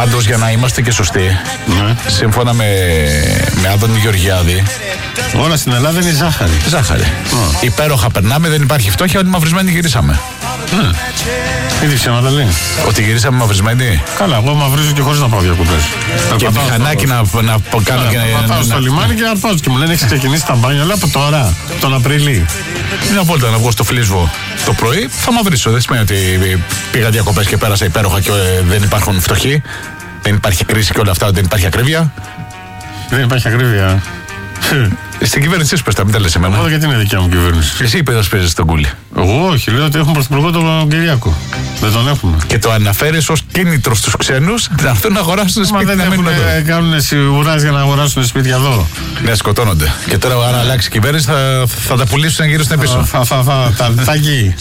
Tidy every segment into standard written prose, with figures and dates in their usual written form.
Πάντως, για να είμαστε και σωστοί, σύμφωνα με Άδωνη Γεωργιάδη, όλα στην Ελλάδα είναι ζάχαρη. Ζάχαρη. Υπέροχα περνάμε, δεν υπάρχει φτώχεια, ότι μαυρισμένοι γυρίσαμε. Ήδη ψέματα λέει. Ότι γυρίσαμε μαυρισμένοι. Καλά, εγώ μαυρίζω και χωρίς να πάω διακοπές. Και μηχανάκι να κάνω και να πάω στο λιμάνι και να αρπάζω. Και μου λένε έχεις ξεκινήσει τα μπάνια, αλλά από τώρα, τον Απρίλη. Είναι απόλυτα να βγω στο Φλίσβο το πρωί, θα μαυρίσω. Δεν σημαίνει ότι πήγα διακοπές και πέρασα υπέροχα και δεν υπάρχουν φτωχοί. Δεν υπάρχει κρίση και όλα αυτά, δεν υπάρχει ακρίβεια. Δεν υπάρχει ακρίβεια. Στην κυβέρνηση σου πες τα, μην τα λες εμένα. Εγώ γιατί είναι δικιά μου κυβέρνηση. Εσύ είπες να παίζεις τον Κούλι. Εγώ όχι, λέω ότι έχουμε πρωθυπουργό τον Κυριάκο. Δεν τον έχουμε. Και το αναφέρεις ως κίνητρο στους ξένους να έρθουν να αγοράσουν σπίτι. Μα δεν κάνουν σιγουράς για να αγοράσουν σπίτια εδώ. Ναι, σκοτώνονται. Και τώρα, αν αλλάξει η κυβέρνηση, θα τα πουλήσουν γύρω στην πίσω. Θα γίνει.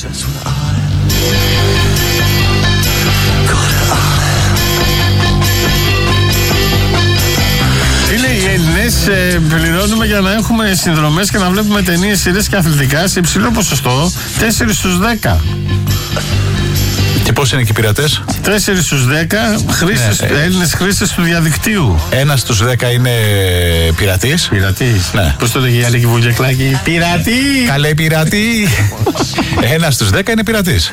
Πληρώνουμε για να έχουμε συνδρομές και να βλέπουμε ταινίες, σειρές και αθλητικά σε υψηλό ποσοστό, 4 στους 10. Και πώς είναι και οι πειρατές? 4 στους 10 Έλληνες χρήστες του διαδικτύου. 1 στους 10 είναι πειρατής. Πειρατής. Ναι. Πώς το λέγει η Αλίκη Βουγγεκλάκη? Πειρατή! Καλέ πειρατή! 1 στους 10 είναι πειρατής.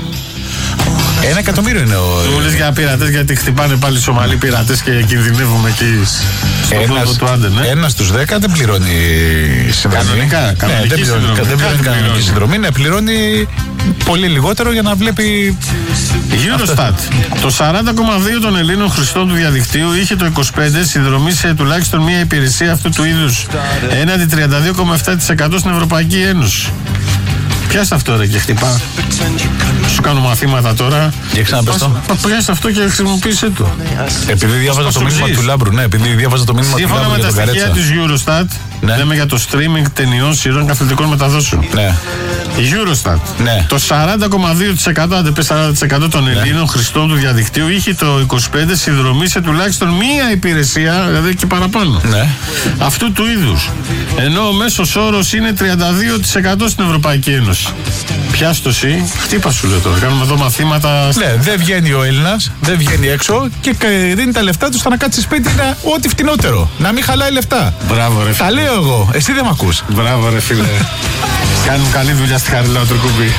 1 εκατομμύριο είναι ο. Μου λες για πειρατές, γιατί χτυπάνε πάλι Σομαλοί πειρατές και κινδυνεύουμε εκεί στο πλότο του Άντε, ναι. 1 στους 10 δεν πληρώνει συνδρομή. Κανονικά, δεν πληρώνει κανονική συνδρομή, ναι, πληρώνει πολύ λιγότερο για να βλέπει. Eurostat. Το 40,2% των Ελλήνων χρηστών του διαδικτύου είχε το 25% συνδρομή σε τουλάχιστον μία υπηρεσία αυτού του είδους, έναντι 32,7% στην Ευρωπαϊκή Ένωση. Πιάσε αυτό ρε και χτυπά. Σου κάνω μαθήματα τώρα. Για ξαναπες το. Πιάσε αυτό και χρησιμοποίησε το. Επειδή διάβαζα το μήνυμα του Λάμπρου. Ναι, επειδή διάβαζα το μήνυμα του Λάμπρου. Σύμφωνα με τα στοιχεία της Eurostat, λέμε για το streaming ταινιών, σειρών και αθλητικών μεταδόσεων. Ναι. Η Eurostat. Ναι. Το 40,2%, αν δεν πες 40% των Ελλήνων χρηστών του διαδικτύου είχε το 25% συνδρομή σε τουλάχιστον μία υπηρεσία, δηλαδή και παραπάνω. Ναι. Αυτού του είδους. Ενώ ο μέσος όρος είναι 32% στην Ευρωπαϊκή Ένωση. Πιάστο εσύ, χτύπα σου λέω τώρα. Κάνουμε εδώ μαθήματα. Ναι, δεν βγαίνει ο Έλληνας, δεν βγαίνει έξω και δίνει τα λεφτά του στο να κάτσει σπίτι ό,τι φτηνότερο. Να μην χαλάει λεφτά. Μπράβο, ρε φίλε. Τα λέω εγώ, εσύ δεν μ' ακούς. Μπράβο, ρε φίλε. Κάνουν καλή δουλειά στη Χαριλάου Τρικούπη.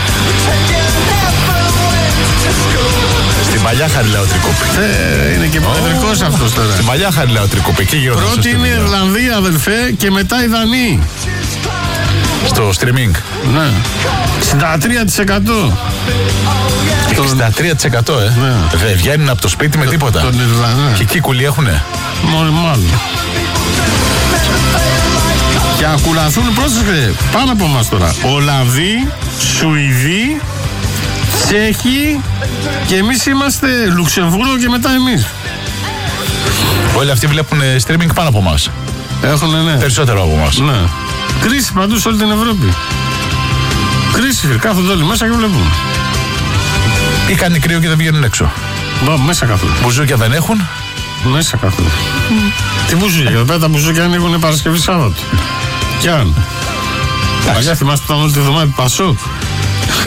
Στην παλιά Χαριλάου Τρικούπη. Είναι και προεδρικός αυτός τώρα. Στην παλιά Χαριλάου Τρικούπη. Πρώτη είναι η Ιρλανδία, αδελφέ, και μετά η Δανή. Στο streaming. Ναι. 63%. 63% Ναι. Δεν βγαίνουν από το σπίτι με τίποτα. Τον Ιρλανδία. Και εκεί κουλή έχουνε. Μάλλον. Και ακολουθούν, πρόσεχε, πάνω από εμάς τώρα. Ολλανδοί, Σουηδοί, Τσέχοι και εμείς είμαστε Λουξεμβούργο και μετά εμείς. Όλοι αυτοί βλέπουν streaming πάνω από εμάς. Έχουνε, ναι. Περισσότερο από εμάς. Ναι. Κρίση παντού σε όλη την Ευρώπη. Κρίση, κάθονται όλοι μέσα και βλέπουν. Ή κάνει κρύο και δεν βγαίνουν έξω. Μέσα κάθονται. Μπουζούκια δεν έχουν. Μέσα κάθονται. Τι μπουζούκια, εδώ πέρα τα μπουζούκια ανοίγουν Παρασκευή Σάββατο. Κι αν. Παλιά θυμάστε όταν όλη τη βδομάδα Πασόκ.